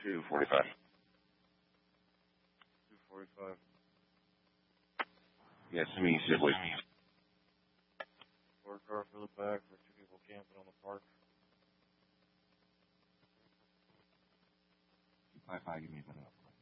245. 245. Yes, me, Sibley. 4 car for the back for 2 people camping on the park. 255, give me a minute.